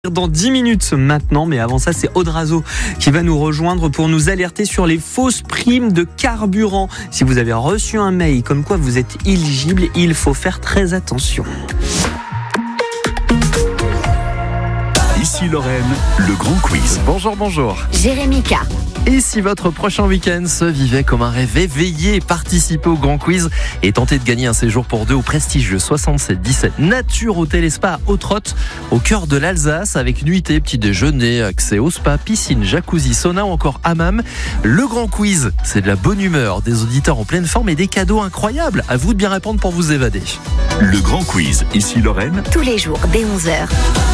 Dans 10 minutes maintenant, mais avant ça, c'est Audrazo qui va nous rejoindre pour nous alerter sur les fausses primes de carburant. Si vous avez reçu un mail comme quoi vous êtes éligible, il faut faire très attention. Ici Lorraine, le grand quiz. Bonjour. Jérémy K. Et si votre prochain week-end se vivait comme un rêve éveillé, participez au grand quiz et tentez de gagner un séjour pour deux au prestigieux 67-17 Nature Hôtel et Spa à Haute-Rotte, au cœur de l'Alsace, avec nuitée, petit déjeuner, accès au spa, piscine, jacuzzi, sauna ou encore hammam. Le grand quiz, c'est de la bonne humeur, des auditeurs en pleine forme et des cadeaux incroyables. À vous de bien répondre pour vous évader. Le grand quiz, ici Lorraine. Tous les jours, dès 11h.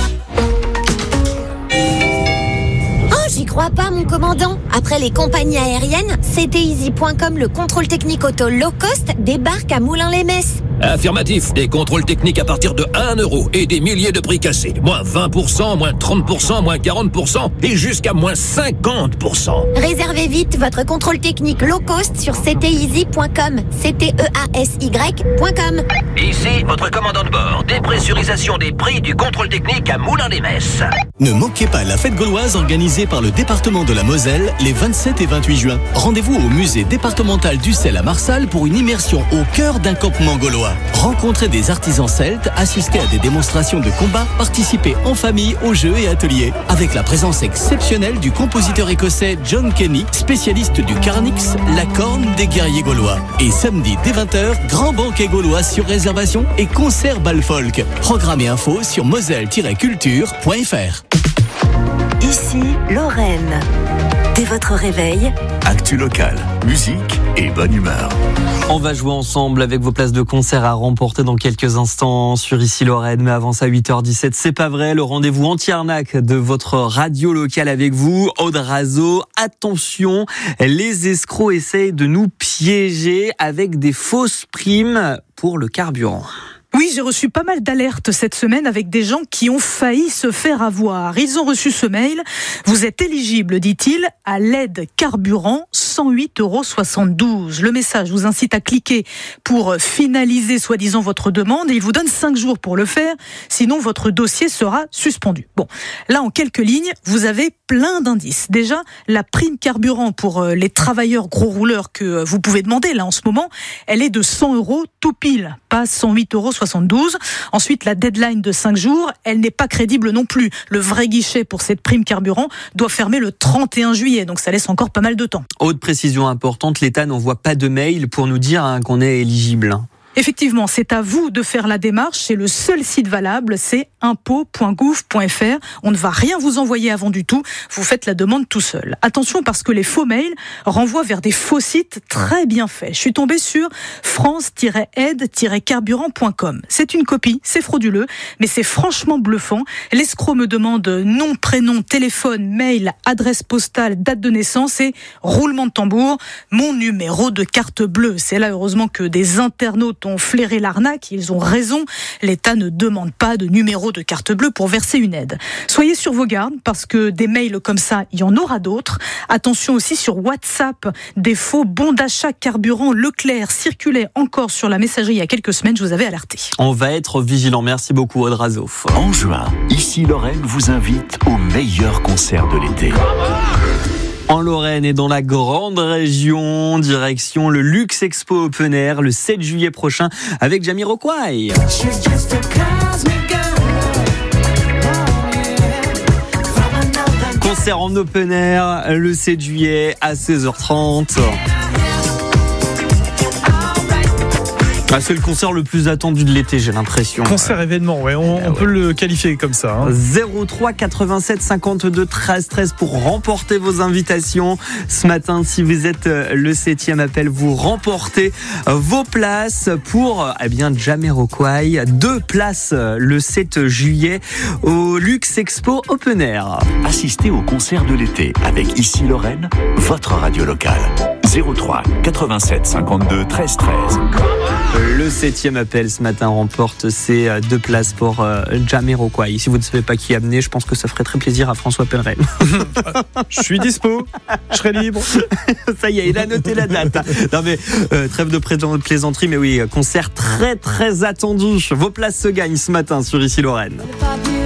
J'y crois pas, mon commandant. Après les compagnies aériennes, CTeasy.com, le contrôle technique auto low cost, débarque à Moulins-les-Metz. Affirmatif, des contrôles techniques à partir de 1 € et des milliers de prix cassés. Moins 20%, moins 30%, moins 40% et jusqu'à moins 50%. Réservez vite votre contrôle technique low cost sur CTeasy.com. CTEASY.com. Ici, votre commandant de bord. Dépressurisation des prix du contrôle technique à Moulins-les-Metz. Ne manquez pas la fête gauloise organisée par le département de la Moselle les 27 et 28 juin. Rendez-vous au musée départemental d'Ussel à Marsal pour une immersion au cœur d'un campement gaulois. Rencontrez des artisans celtes, assistez à des démonstrations de combat, participez en famille aux jeux et ateliers. Avec la présence exceptionnelle du compositeur écossais John Kenny, spécialiste du Carnix, la corne des guerriers gaulois. Et samedi dès 20h, grand banquet gaulois sur réservation et concert bal folk. Programme et info sur moselle-culture.fr. Ici Lorraine. Dès votre réveil, Actu locale, musique et bonne humeur. On va jouer ensemble avec vos places de concert à remporter dans quelques instants sur Ici Lorraine. Mais avant ça, 8h17, c'est pas vrai. Le rendez-vous anti-arnaque de votre radio locale avec vous, Audrazo. Attention, les escrocs essayent de nous piéger avec des fausses primes pour le carburant. Oui, j'ai reçu pas mal d'alertes cette semaine avec des gens qui ont failli se faire avoir. Ils ont reçu ce mail. Vous êtes éligible, dit-il, à l'aide carburant, 108,72 €. Le message vous incite à cliquer pour finaliser soi-disant votre demande et il vous donne 5 jours pour le faire. Sinon, votre dossier sera suspendu. Bon, là, en quelques lignes, vous avez plein d'indices. Déjà, la prime carburant pour les travailleurs gros rouleurs que vous pouvez demander là en ce moment, elle est de 100 € tout pile, pas 108,72 €. Ensuite, la deadline de 5 jours, elle n'est pas crédible non plus. Le vrai guichet pour cette prime carburant doit fermer le 31 juillet, donc ça laisse encore pas mal de temps. Autre précision importante, l'État n'envoie pas de mail pour nous dire qu'on est éligible. Effectivement, c'est à vous de faire la démarche. C'est le seul site valable, c'est impôts.gouv.fr. On ne va rien vous envoyer avant du tout. Vous faites la demande tout seul. Attention parce que les faux mails renvoient vers des faux sites très bien faits. Je suis tombée sur france-aide-carburant.com. C'est une copie, c'est frauduleux, mais c'est franchement bluffant. L'escroc me demande nom, prénom, téléphone, mail, adresse postale, date de naissance et roulement de tambour, mon numéro de carte bleue. C'est là heureusement que des internautes ont flairé l'arnaque, ils ont raison. L'État ne demande pas de numéro de carte bleue pour verser une aide. Soyez sur vos gardes parce que des mails comme ça, il y en aura d'autres. Attention aussi sur WhatsApp, des faux bons d'achat carburant Leclerc circulaient encore sur la messagerie il y a quelques semaines, je vous avais alerté. On va être vigilant. Merci beaucoup, Audrazo. En juin, Ici Lorraine vous invite au meilleur concert de l'été. En Lorraine et dans la grande région, direction le Luxe Expo Open Air le 7 juillet prochain avec Jamiroquai. Concert en open air le 7 juillet à 16h30. C'est le concert le plus attendu de l'été, j'ai l'impression. Concert événement, ouais, on peut le qualifier comme ça. 03 87 52 13 13 pour remporter vos invitations. Ce matin, si vous êtes le 7e appel, vous remportez vos places pour Jamiroquai. 2 places le 7 juillet au Luxe Expo Open Air. Assistez au concert de l'été avec Ici Lorraine, votre radio locale. 03 87 52 13 13. Le 7e appel ce matin remporte ces 2 places pour Jamiroquai. Si vous ne savez pas qui amener, je pense que ça ferait très plaisir à François Pellerin. Je suis dispo, je serai libre. Ça y est, il a noté la date. Non mais trêve de plaisanterie, mais oui, concert très très attendu. Vos places se gagnent ce matin sur Ici Lorraine.